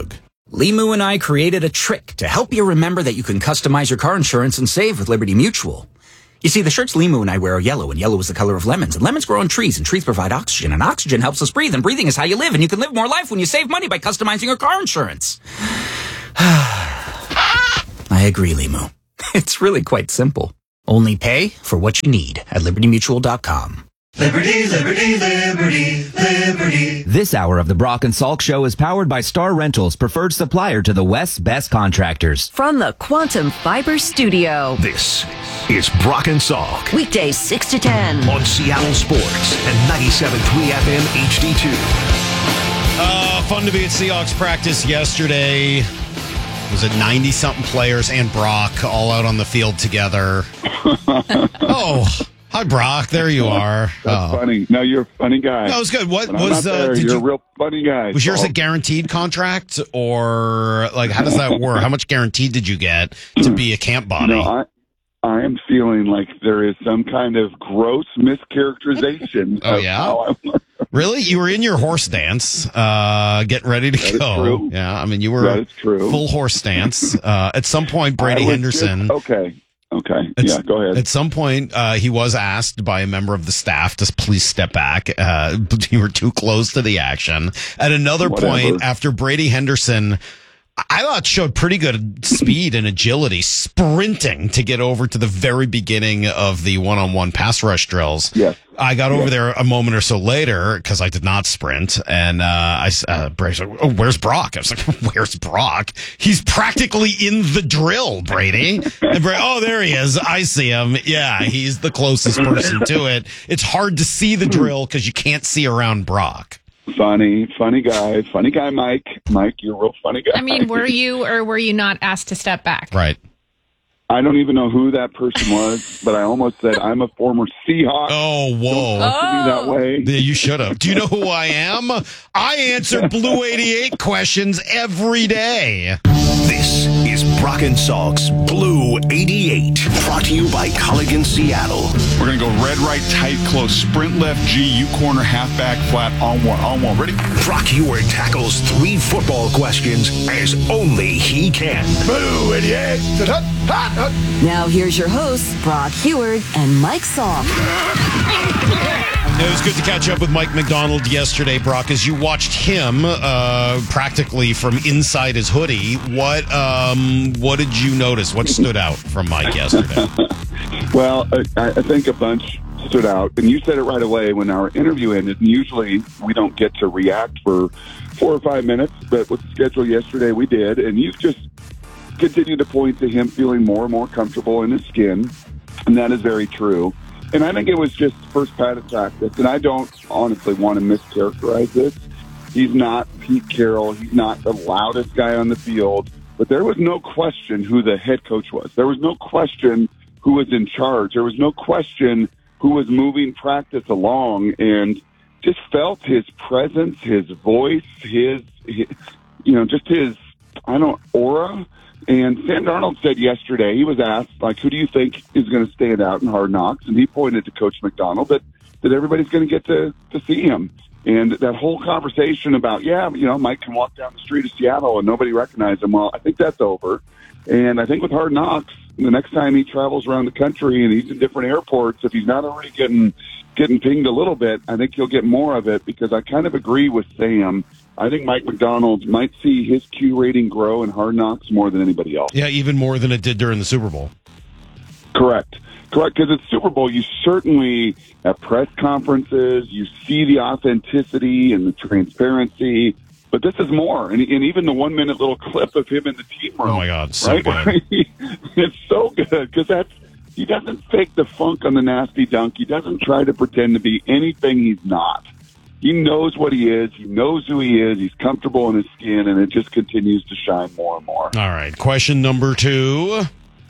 Limu and I created a trick to help you remember that you can customize your car insurance and save with Liberty Mutual. You see, the shirts Limu and I wear are yellow, and yellow is the color of lemons, and lemons grow on trees, and trees provide oxygen, and oxygen helps us breathe, and breathing is how you live, and you can live more life when you save money by customizing your car insurance. I agree, Limu. It's really quite simple. Only pay for what you need at liberty mutual dot com.
Liberty, liberty, liberty, liberty.
This hour of the Brock and Salk Show is powered by Star Rentals, preferred supplier to the West's best contractors.
From the Quantum Fiber Studio.
This is Brock and Salk.
Weekdays six to ten.
On Seattle Sports and ninety-seven point three F M H D two.
Uh, fun to be at Seahawks practice yesterday. Was it ninety-something players and Brock all out on the field together? Oh, hi, Brock. There you are.
That's
oh.
funny. No, you're a funny guy.
That was good. What
When I'm
was
not
uh,
there,
did
you're
you,
a real funny guy.
Was yours
so.
a guaranteed contract, or like how does that work? How much guaranteed did you get to be a camp body?
No, I, I am feeling like there is some kind of gross mischaracterization.
Oh,
of
yeah?
how I'm
Really? You were in your horse dance, uh, getting ready to
That is
go.
true.
Yeah, I mean, you were
That is true.
full horse dance. Uh, at some point, Brady
I was
Henderson.
just- okay. Okay.
At-
yeah, go ahead.
At some point, uh, he was asked by a member of the staff to please step back. Uh, you were too close to the action. At another
Whatever.
point, after Brady Henderson, I thought showed pretty good speed and agility, sprinting to get over to the very beginning of the one-on-one pass rush drills.
Yes.
I got over
Yes.
there a moment or so later because I did not sprint, and uh, I s- uh, Brady's like, "Oh, where's Brock?" I was like, "Where's Brock? He's practically in the drill, Brady." And Brady, oh, there he is. I see him. Yeah, he's the closest person to it. It's hard to see the drill because you can't see around Brock.
Funny, funny guy. Funny guy, Mike. Mike, you're a real funny guy.
I mean, were you or were you not asked to step back?
Right.
I don't even know who that person was, but I almost said I'm a former Seahawk.
Oh, whoa.
Don't talk to me that way.
Yeah, you should have. Do you know who I am? I answer Blue eighty-eight questions every day.
This is Brock and Salk's Blue eighty-eight. Brought to you by Culligan Seattle.
We're going to go red, right, tight, close, sprint left, G, U corner, halfback, flat, on one, on one. Ready?
Brock Heward tackles three football questions as only he can.
Blue eighty-eight. Hut, hut, hut.
Now here's your hosts, Brock Heward and Mike Salk.
It was good to catch up with Mike McDonald yesterday, Brock, as you watched him uh, practically from inside his hoodie. What um, what did you notice? What stood out from Mike yesterday?
Well, I, I think a bunch stood out, and you said it right away when our interview ended. And usually we don't get to react for four or five minutes, but with the schedule yesterday, we did. And you just continued to point to him feeling more and more comfortable in his skin, and that is very true. And I think it was just first pad of practice, and I don't honestly want to mischaracterize this. He's not Pete Carroll. He's not the loudest guy on the field, but there was no question who the head coach was. There was no question who was in charge. There was no question who was moving practice along, and just felt his presence, his voice, his, his you know, just his, I don't, aura. And Sam Darnold said yesterday, he was asked, like, who do you think is going to stand out in Hard Knocks? And he pointed to Coach McDonald that, that everybody's going to get to, to see him. And that whole conversation about, yeah, you know, Mike can walk down the street of Seattle and nobody recognizes him. Well, I think that's over. And I think with Hard Knocks, the next time he travels around the country and he's in different airports, if he's not already getting getting pinged a little bit, I think he'll get more of it, because I kind of agree with Sam. I think Mike McDonald might see his Q rating grow in Hard Knocks more than anybody else.
Yeah, even more than it did during the Super Bowl.
Correct. Correct, because at Super Bowl, you certainly, at press conferences, you see the authenticity and the transparency, but this is more. And, and even the one-minute little clip of him in the team room.
Oh, my God, so
right?
good.
It's so good, because that's, he doesn't fake the funk on the nasty dunk. He doesn't try to pretend to be anything he's not. He knows what he is. He knows who he is. He's comfortable in his skin, and it just continues to shine more and more.
All right. Question number two.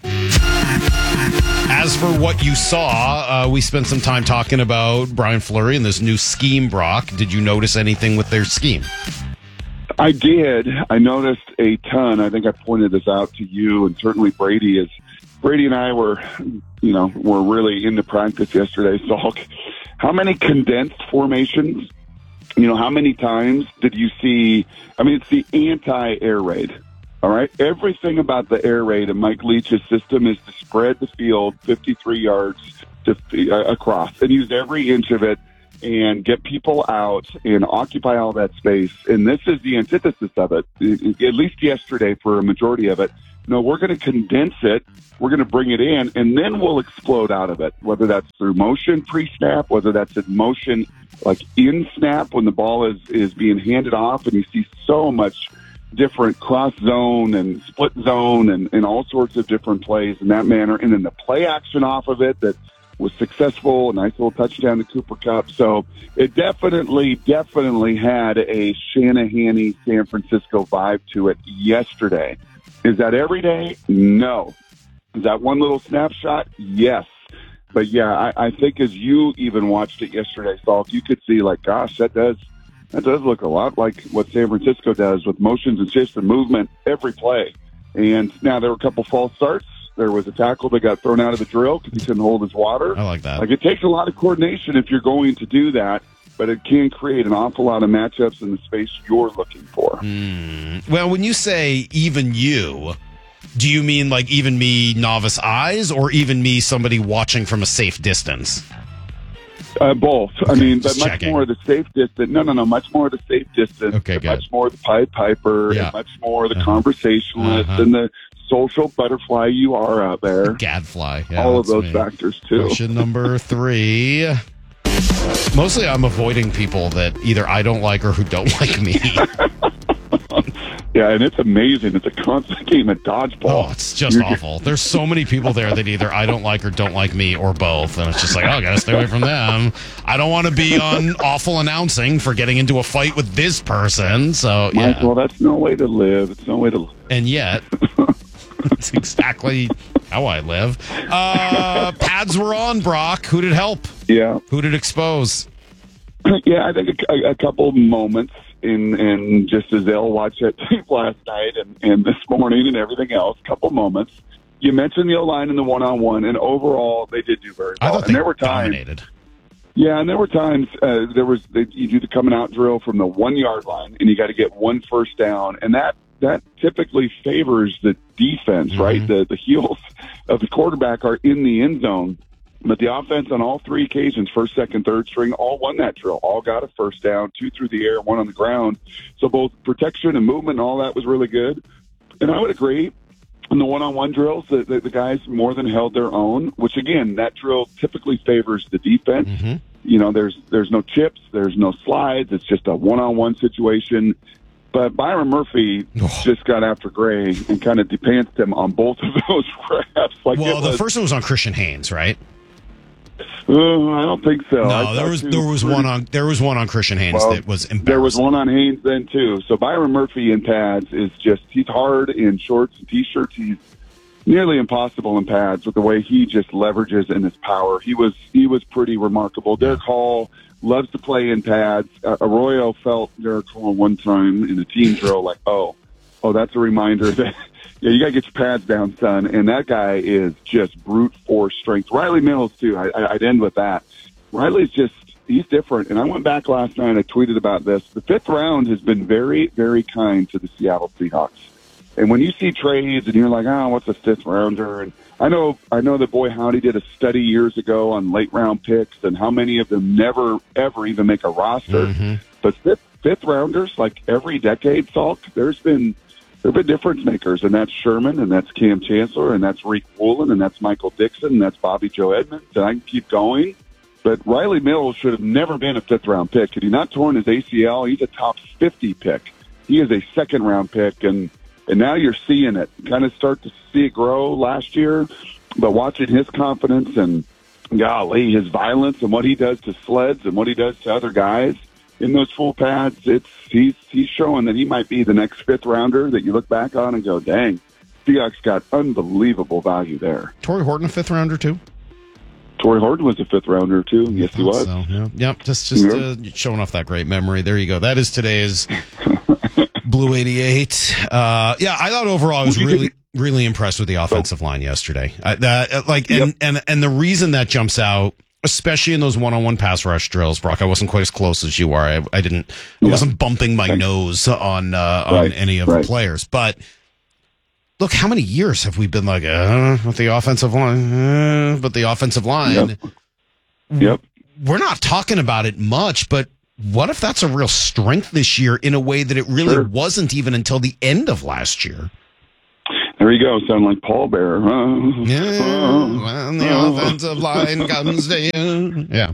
As for what you saw, uh, we spent some time talking about Brian Fleury and this new scheme, Brock. Did you notice anything with their scheme?
I did. I noticed a ton. I think I pointed this out to you, and certainly Brady is. Brady and I were, you know, were really into practice yesterday. So, how many condensed formations You know, how many times did you see, I mean, it's the anti-air raid, all right? Everything about the air raid and Mike Leach's system is to spread the field fifty-three yards to, uh, across and use every inch of it and get people out and occupy all that space. And this is the antithesis of it, at least yesterday for a majority of it. No, we're going to condense it. We're going to bring it in, and then we'll explode out of it, whether that's through motion pre-snap, whether that's in motion like in snap when the ball is, is being handed off, and you see so much different cross zone and split zone and, and all sorts of different plays in that manner. And then the play action off of it that was successful, a nice little touchdown to Cooper Kupp. So it definitely, definitely had a Shanahan-y San Francisco vibe to it yesterday. Is that every day? No. Is that one little snapshot? Yes. But, yeah, I, I think as you even watched it yesterday, Salt, you could see, like, gosh, that does that does look a lot like what San Francisco does with motions and shifts and movement every play. And now there were a couple false starts. There was a tackle that got thrown out of the drill because he couldn't hold his water.
I like that.
Like, it takes a lot of coordination if you're going to do that, but it can create an awful lot of matchups in the space you're looking for.
Mm. Well, when you say even you, do you mean like even me novice eyes or even me somebody watching from a safe distance?
Uh, both.
Okay,
I mean, but much
checking.
more of the safe distance. No, no, no. Much more of the safe distance.
Okay, good.
Much more of the Pied Piper.
Yeah.
And much more of the
Uh-huh.
conversationalist
Uh-huh.
and the social butterfly you are out there.
Gadfly. Yeah,
All of
that's
those
me.
factors, too.
Question number three. Mostly I'm avoiding people that either I don't like or who don't like me.
Yeah, and it's amazing. It's a constant game of dodgeball.
Oh, it's just
You're
awful. There's so many people there that either I don't like or don't like me or both. And it's just like, oh, I got to stay away from them. I don't want to be on awful announcing for getting into a fight with this person. So, yeah.
Michael, that's no way to live. It's no way to live.
And yet, that's exactly how I live. Uh, pads were on, Brock. Who did help?
Yeah.
Who did expose?
Yeah, I think a, a couple moments in, in just as they'll watch that tape last night and, and this morning and everything else, couple moments. You mentioned the O-line and the one-on-one, and overall they did do very well.
I thought
and
they
there were times,
dominated.
Yeah, and there were times uh, there was they, you do the coming out drill from the one-yard line, and you got to get one first down, and that that typically favors the defense,
Mm-hmm.
right? The the heels of the quarterback are in the end zone. But the offense on all three occasions, first, second, third string, all won that drill. All got a first down, two through the air, one on the ground. So both protection and movement and all that was really good. And I would agree, in the one-on-one drills, the, the, the guys more than held their own, which, again, that drill typically favors the defense.
Mm-hmm.
You know, there's there's no chips, there's no slides. It's just a one-on-one situation. But Byron Murphy
Oh.
just got after Gray and kind of depanced him on both of those reps. Like
Well,
it
the
was,
first one was on Christian Haynes, right?
Uh, I don't think so. I
No, there
thought
was
two
there was
pretty-
one on there was one on Christian Haynes
Well,
that was embarrassing.
There was one on Haynes then too. So Byron Murphy in pads is just he's hard in shorts and t-shirts. He's nearly impossible in pads with the way he just leverages in his power. He was he was pretty remarkable. Derek Hall loves to play in pads. Uh, Arroyo felt Derek Hall one time in a team drill like, oh, oh, that's a reminder that yeah, you got to get your pads down, son. And that guy is just brute force strength. Riley Mills, too. I, I, I'd end with that. Riley's just, he's different. And I went back last night and I tweeted about this. The fifth round has been very, very kind to the Seattle Seahawks. And when you see trades and you're like, oh, what's a fifth rounder? And I know, I know that Boy Howdy did a study years ago on late round picks and how many of them never, ever even make a roster.
Mm-hmm.
But fifth, fifth rounders, like every decade, Salk, there's been, there have been difference makers, and that's Sherman, and that's Cam Chancellor, and that's Reek Woolen, and that's Michael Dixon, and that's Bobby Joe Edmonds, and I can keep going. But Riley Mills should have never been a fifth-round pick. Had he not torn his A C L, he's a top fifty pick. He is a second-round pick, and, and now you're seeing it. Kind of start to see it grow last year, but watching his confidence and, golly, his violence and what he does to sleds and what he does to other guys in those full pads, it's he's he's showing that he might be the next fifth rounder that you look back on and go, dang, Seahawks got unbelievable value there.
Torrey Horton, a fifth rounder too.
Torrey Horton was a fifth rounder too. Yes, he was.
So, yeah. Yep, just just
Yeah.
uh, showing off that great memory. There you go. That is today's Blue eighty-eight. Uh, yeah, I thought overall I was really really impressed with the offensive line yesterday. I, that, like, and,
Yep.
and and the reason that jumps out especially in those one-on-one pass rush drills, Brock. I wasn't quite as close as you are. I, I didn't. I
Yeah.
wasn't bumping my nose on uh, on
Right,
any of
right.
the players. But look, how many years have we been like, uh, with the offensive line, uh, but the offensive line.
Yep. Yep.
We're not talking about it much, but what if that's a real strength this year in a way that it really
Sure.
wasn't even until the end of last year?
There you go. Sound like Paul Bear. Huh?
Yeah, when the offensive line comes to you. Yeah.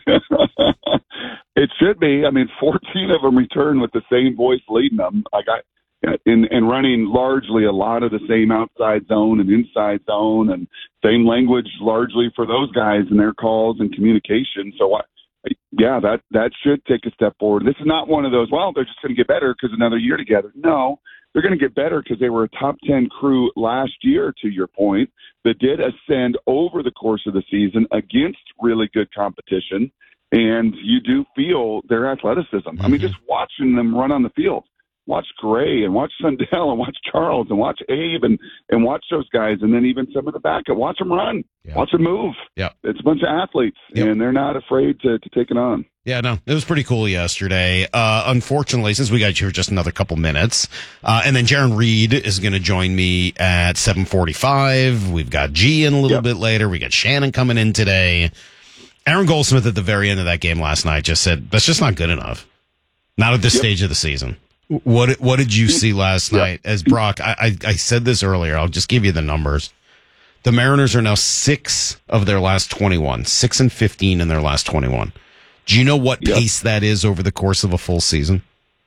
It should be. I mean, fourteen of them return with the same voice leading them. Like I, in and running largely a lot of the same outside zone and inside zone, and same language largely for those guys and their calls and communication. So, I, yeah, that that should take a step forward. This is not one of those. Well, they're just going to get better because another year together. No, they're going to get better because they were a top ten crew last year. To your point, that did ascend over the course of the season against really good competition. And you do feel their athleticism. Mm-hmm. I mean, just watching them run on the field, watch Gray and watch Sundell and watch Charles and watch Abe and, and watch those guys. And then even some of the backup, watch them run,
yeah.
watch them move.
Yeah.
It's a bunch of athletes yep. and they're not afraid to, to take it on.
Yeah, no, it was pretty cool yesterday. Uh, unfortunately, since we got you for just another couple minutes, uh, and then Jaron Reed is going to join me at seven forty-five. We've got G in a little yep. bit later. We got Shannon coming in today. Aaron Goldsmith at the very end of that game last night just said, that's just not good enough. Not at this yep. stage of the season. What What did you see last yep. night? As Brock, I, I, I said this earlier. I'll just give you the numbers. The Mariners are now six of their last twenty-one. Six and fifteen in their last twenty-one. Do you know what yep. pace that is over the course of a full season?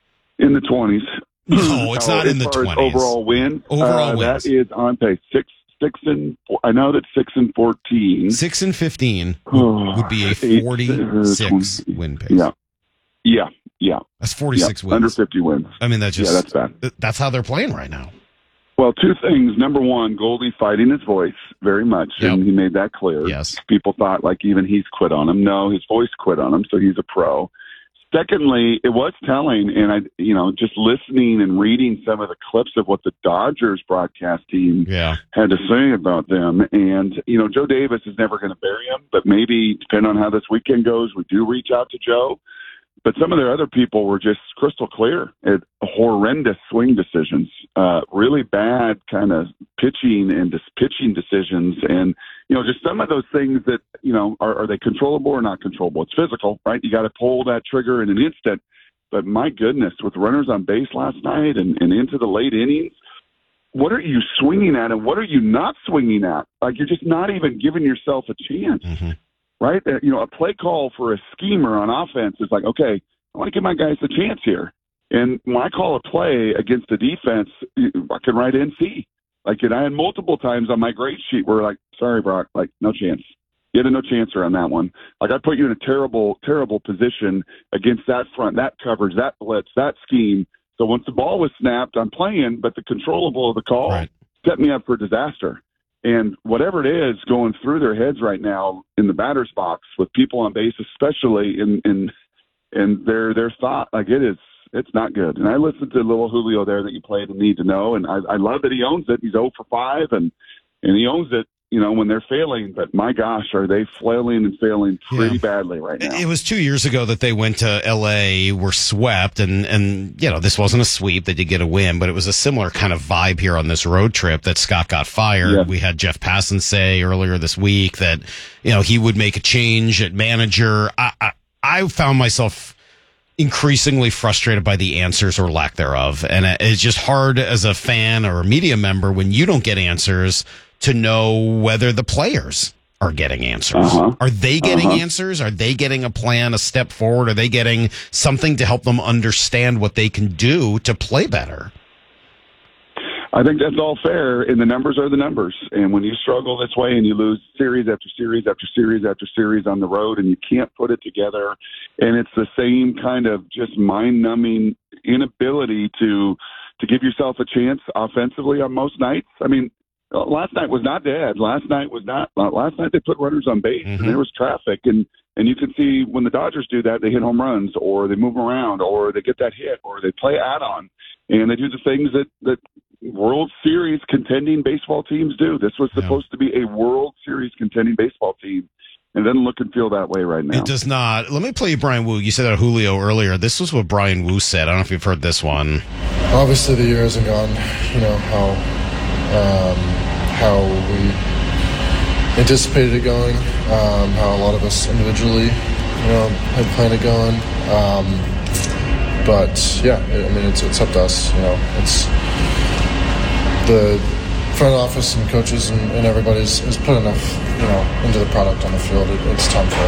In the twenties.
No, it's not
as
in the
far as
twenties.
Overall win.
Overall
uh,
wins.
That is on pace. Six. Six and I know that six and fourteen.
Six and fifteen would be a forty-six
Eight,
win pace.
Yeah, yeah, yeah.
That's forty-six
yeah.
wins.
Under fifty wins.
I mean, that's just
yeah, that's bad.
That's how they're playing right now.
Well, two things. Number one, Goldie fighting his voice very much, yep. and he made that clear.
Yes.
People thought like even he's quit on him. No, his voice quit on him, so he's a pro. Secondly, it was telling, and I, you know, just listening and reading some of the clips of what the Dodgers broadcast team
yeah.
had to say about them. And, you know, Joe Davis is never going to bury him, but maybe depending on how this weekend goes, we do reach out to Joe. But some of their other people were just crystal clear at horrendous swing decisions, uh, really bad kind of pitching and dis- pitching decisions. And, you know, just some of those things that, you know, are, are they controllable or not controllable? It's physical, right? You got to pull that trigger in an instant. But my goodness, with runners on base last night and, and into the late innings, what are you swinging at and what are you not swinging at? Like, you're just not even giving yourself a chance.
Mm-hmm.
Right? Uh, you know, a play call for a schemer on offense is like, okay, I want to give my guys a chance here. And when I call a play against the defense, I can write N C. Like, and I had multiple times on my grade sheet where, like, sorry, Brock, like, no chance. You had a no chancer on that one. Like, I put you in a terrible, terrible position against that front, that coverage, that blitz, that scheme. So once the ball was snapped, I'm playing, but the controllable of the call
right.
set me up for disaster. And whatever it is going through their heads right now in the batter's box with people on base, especially in in, in their their thought, like it is, it's not good. And I listened to little Julio there that you played and Need to Know, and I, I love that he owns it. He's oh for five, and and he owns it. You know, when they're failing, but my gosh, are they flailing and failing pretty yeah. badly right now?
It was two years ago that they went to L A, were swept, and, and, you know, this wasn't a sweep. They did get a win, but it was a similar kind of vibe here on this road trip that Scott got fired. Yeah. We had Jeff Passan say earlier this week that, you know, he would make a change at manager. I, I, I found myself increasingly frustrated by the answers or lack thereof. And it's just hard as a fan or a media member when you don't get answers to know whether the players are getting answers.
Uh-huh.
Are they getting
uh-huh.
answers? Are they getting a plan, a step forward? Are they getting something to help them understand what they can do to play better?
I think that's all fair, and the numbers are the numbers. And when you struggle this way and you lose series after series after series after series on the road and you can't put it together, and it's the same kind of just mind-numbing inability to to give yourself a chance offensively on most nights. I mean, last night was not dead. Last night was not. Last night they put runners on base, mm-hmm. and there was traffic, and and you can see when the Dodgers do that, they hit home runs, or they move around, or they get that hit, or they play add-on, and they do the things that that World Series contending baseball teams do. This was supposed yeah. to be a World Series contending baseball team, It doesn't look and feel that way right now.
It does not. Let me play you Brian Wu. You said that Julio earlier. This was what Brian Wu said. I don't know if you've heard this one.
Obviously, the year hasn't gone, you know, how um, how we anticipated it going, um, how a lot of us individually, you know, had planned it going. Um, but, yeah, I mean, it's, it's up to us, you know. It's the front office and coaches and, and everybody's has put enough, you know, into the product on the field. It, it's time for